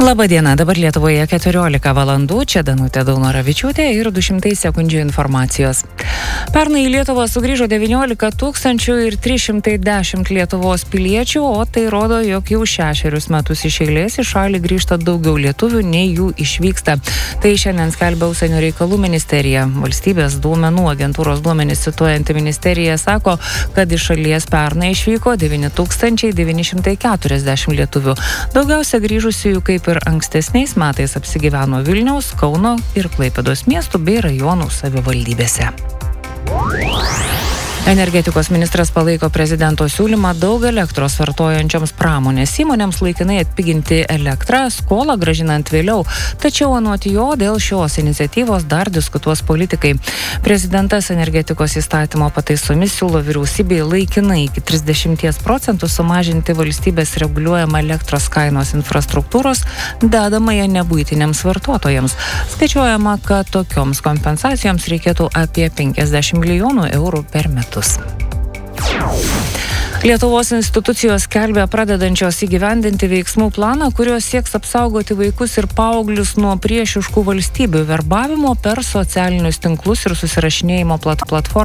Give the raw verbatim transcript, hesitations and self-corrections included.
Labadiena, dabar Lietuvoje keturiolika valandų, čia Danutė Daunoravičiūtė ir du šimtai sekundžių informacijos. Pernai į Lietuvą sugrįžo devyniolika tūkstančių ir trys šimtai dešimt Lietuvos piliečių, o tai rodo, jog jau šešerius metus iš eilės į šalį grįžta daugiau lietuvių, nei jų išvyksta. Tai šiandien skelbia Užsienio reikalų ministerija. Valstybės duomenų agentūros duomenys cituojanti ministerija sako, kad iš šalies pernai išvyko devyni tūkstančiai devyni šimtai keturiasdešimt lietuvių. Daugiausia grįžusiųjų kaip ir ankstesniais metais apsigyveno Vilniaus, Kauno ir Klaipėdos miestų bei rajonų savivaldybėse. Energetikos ministras palaiko prezidento siūlymą daug elektros vartojančioms pramonės įmonėms laikinai atpiginti elektrą, skolą grąžinant vėliau. Tačiau anot jo dėl šios iniciatyvos dar diskutuos politikai. Prezidentas energetikos įstatymo pataisomis siūlo vyriausybei laikinai iki trisdešimties procentų sumažinti valstybės reguliuojamą elektros kainos infrastruktūros dedamąją nebuitiniams vartotojams. Skaičiuojama, kad tokioms kompensacijoms reikėtų apie penkiasdešimt milijonų eurų per metus. Lietuvos institucijos skelbia pradedančios įgyvendinti veiksmų planą, kurios sieks apsaugoti vaikus ir paauglius nuo priešiškų valstybių verbavimo per socialinius tinklus ir susirašinėjimo plat- platformą.